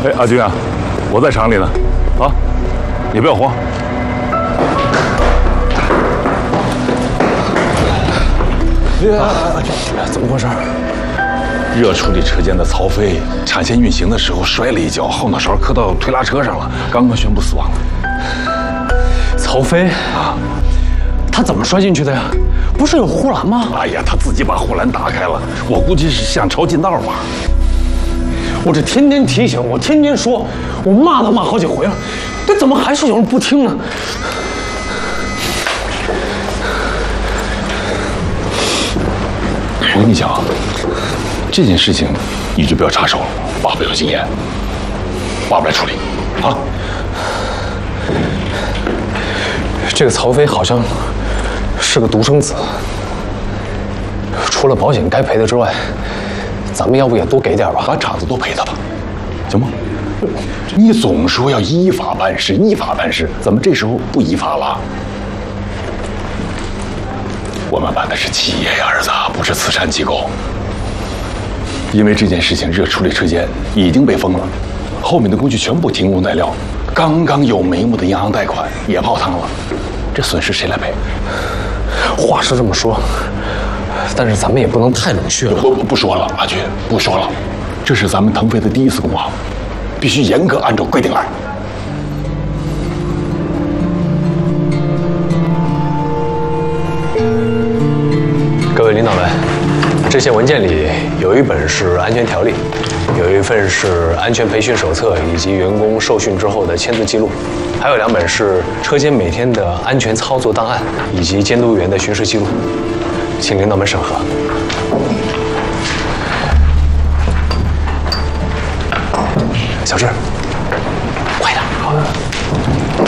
哎，阿军啊，我在厂里呢，啊，你不要慌。 怎么回事？ 热处理车间的曹飞产线运行的时候摔了一跤，后脑勺磕到推拉车上了，刚刚宣布死亡了。 曹飞啊，他怎么摔进去的呀？不是有护栏吗？ 哎呀，他自己把护栏打开了，我估计是想抄近道吧。 我这天天提醒，我天天说，我骂他骂好几回了，这怎么还是有人不听呢？ 我跟你讲啊，这件事情你就不要插手了，爸爸有经验，爸爸来处理啊。 这个曹飞好像是个独生子，除了保险该赔的之外，咱们要不也多给点吧？ 把厂子多赔他吧，行吗？你总说要依法办事，依法办事，怎么这时候不依法了？我们办的是企业呀，儿子，不是慈善机构。因为这件事情，热处理车间已经被封了，后面的工序全部停工待料，刚刚有眉目的银行贷款也泡汤了，这损失谁来赔？ 话是这么说，但是咱们也不能太冷血了。 不说了，阿军，不说了，这是咱们腾飞的第一次工行，必须严格按照规定来。 各位领导们，这些文件里有一本是安全条例，有一份是安全培训手册以及员工受训之后的签字记录，还有2本是车间每天的安全操作档案以及监督员的巡视记录，请领导们审核。小志，